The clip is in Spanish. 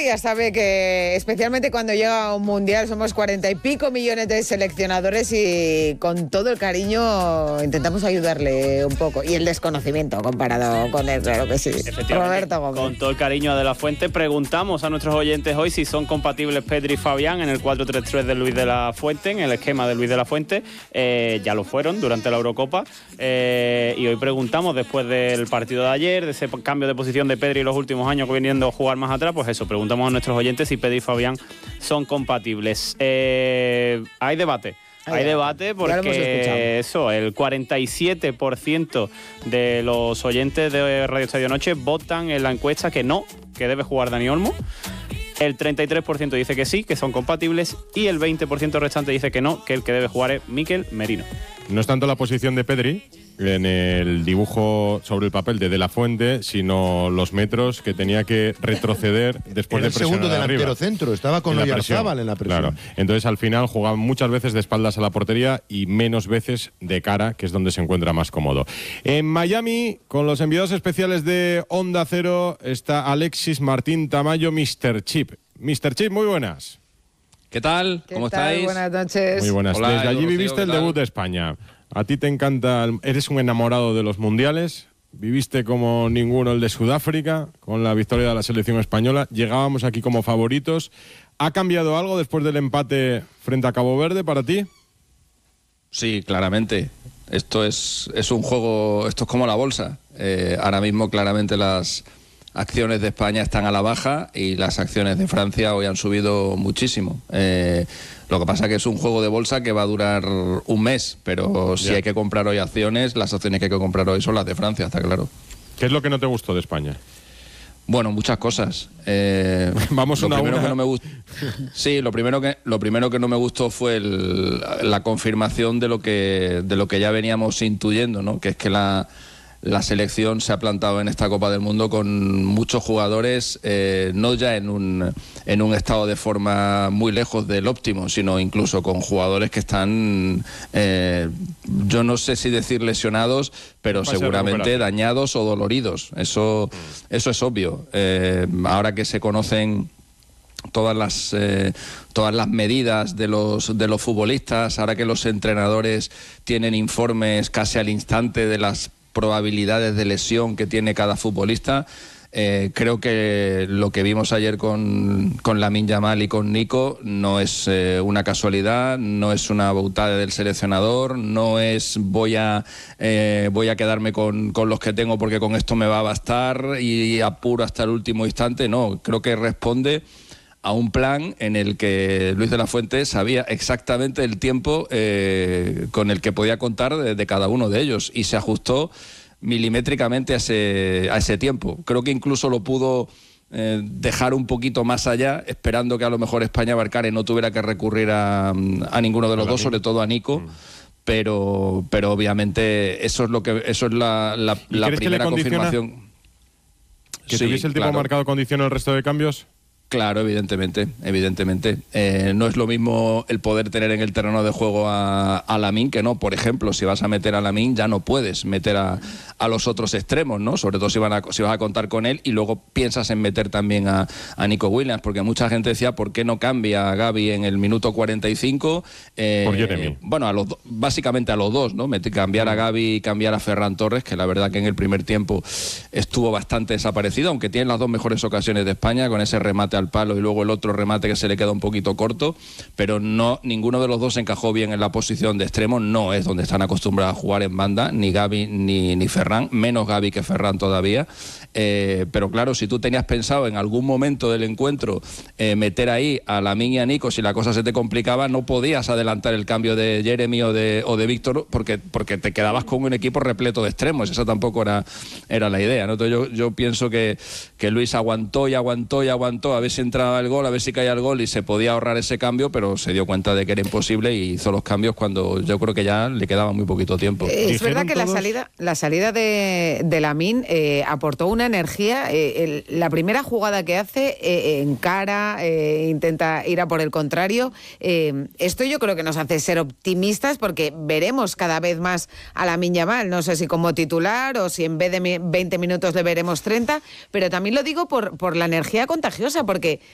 ya sabe que especialmente cuando llega un mundial somos 40 y pico millones de seleccionadores y con todo el cariño intentamos ayudarle un poco. Y el desconocimiento comparado con él, claro que sí. Roberto Gómez. Con todo el cariño a De La Fuente, preguntamos a nuestros oyentes hoy si son compatibles Pedri y Fabián en el 4-3-3 de Luis de la Fuente, en el esquema de Luis de la Fuente. Ya lo fueron durante la Eurocopa. Y hoy preguntamos, después del partido de ayer, de ese cambio de posición de Pedri en los últimos años que viniendo a jugar más atrás, pues eso, preguntamos a nuestros oyentes si Pedri y Fabián son compatibles. Hay debate. Hay debate porque eso, el 47% de los oyentes de Radio Estadio Noche votan en la encuesta que no, que debe jugar Dani Olmo. El 33% dice que sí, que son compatibles, y el 20% restante dice que no, que el que debe jugar es Mikel Merino. No es tanto la posición de Pedri en el dibujo sobre el papel de La Fuente, sino los metros que tenía que retroceder después de presionar. El segundo delantero arriba. Centro, estaba con Oyarzábal en la presión. Claro, entonces al final jugaba muchas veces de espaldas a la portería y menos veces de cara, que es donde se encuentra más cómodo. En Miami, con los enviados especiales de Onda Cero, está Alexis Martín Tamayo, Mr. Chip. Mr. Chip, muy buenas. ¿Qué tal? ¿Cómo estáis? Buenas noches. Muy buenas. Hola, Desde allí Rocío, viviste el debut de España. A ti te encanta, eres un enamorado de los mundiales, viviste como ninguno el de Sudáfrica, con la victoria de la selección española, llegábamos aquí como favoritos. ¿Ha cambiado algo después del empate frente a Cabo Verde para ti? Sí, claramente. Esto es un juego, esto es como la bolsa. Ahora mismo claramente las acciones de España están a la baja y las acciones de Francia hoy han subido muchísimo. Lo que pasa es que es un juego de bolsa que va a durar un mes, pero si hay que comprar hoy acciones, las acciones que hay que comprar hoy son las de Francia, está claro. ¿Qué es lo que no te gustó de España? Bueno, muchas cosas. Vamos lo una a primero una. que no me gustó. Sí, lo primero que no me gustó fue la confirmación de lo que ya veníamos intuyendo, ¿no? Que es que la selección se ha plantado en esta Copa del Mundo con muchos jugadores, no ya en un estado de forma muy lejos del óptimo, sino incluso con jugadores que están, yo no sé si decir lesionados, pero seguramente dañados o doloridos. Eso es obvio. Ahora que se conocen todas las medidas de los futbolistas, ahora que los entrenadores tienen informes casi al instante de las probabilidades de lesión que tiene cada futbolista, creo que lo que vimos ayer con Lamine Yamal y con Nico no es una casualidad, no es una bautada del seleccionador, no es voy a quedarme con los que tengo porque con esto me va a bastar y apuro hasta el último instante. No, creo que responde a un plan en el que Luis de la Fuente sabía exactamente el tiempo con el que podía contar de cada uno de ellos y se ajustó milimétricamente a ese tiempo. Creo que incluso lo pudo dejar un poquito más allá, esperando que a lo mejor España marcara y no tuviera que recurrir a ninguno de los dos, sobre todo a Nico. Pero obviamente eso es la primera confirmación. ¿Que tuviese el tiempo marcado condiciona el resto de cambios? Claro, evidentemente. No es lo mismo el poder tener en el terreno de juego a Lamine que no. Por ejemplo, si vas a meter a Lamine ya no puedes meter a los otros extremos, ¿no? Sobre todo si vas a contar con él y luego piensas en meter también a Nico Williams, porque mucha gente decía ¿por qué no cambia a Gavi en el minuto 45? Por Jeremy. Bueno, básicamente a los dos, ¿no? Cambiar a Gavi y cambiar a Ferran Torres, que la verdad que en el primer tiempo estuvo bastante desaparecido, aunque tiene las dos mejores ocasiones de España, con ese remate al palo y luego el otro remate que se le queda un poquito corto, pero ninguno de los dos encajó bien en la posición de extremo. No es donde están acostumbrados a jugar en banda, ni Gavi ni Ferran, menos Gavi que Ferran todavía. Pero claro, si tú tenías pensado en algún momento del encuentro meter ahí a Lamine y a Nico, si la cosa se te complicaba, no podías adelantar el cambio de Jeremy o de Víctor porque te quedabas con un equipo repleto de extremos. Esa tampoco era la idea, ¿no? Entonces yo pienso que Luis aguantó a ver si entraba el gol, a ver si caía el gol y se podía ahorrar ese cambio, pero se dio cuenta de que era imposible y hizo los cambios cuando yo creo que ya le quedaba muy poquito tiempo. Es verdad que la salida de Lamine aportó una energía. La primera jugada que hace encara, intenta ir a por el contrario. Esto yo creo que nos hace ser optimistas porque veremos cada vez más a Lamine Yamal, no sé si como titular o si en vez de 20 minutos le veremos 30, pero también lo digo por la energía contagiosa, porque